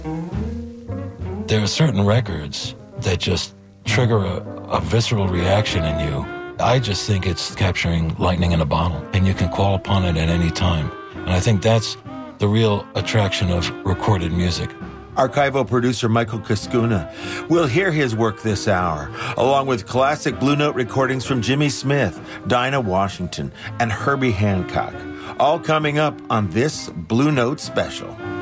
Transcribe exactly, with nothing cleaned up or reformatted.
There are certain records that just trigger a, a visceral reaction in you. I just think it's capturing lightning in a bottle, and you can call upon it at any time. And I think that's the real attraction of recorded music. Archival producer Michael Cascuna. We'll hear his work this hour, along with classic Blue Note recordings from Jimmy Smith, Dinah Washington, and Herbie Hancock. All coming up on this Blue Note special.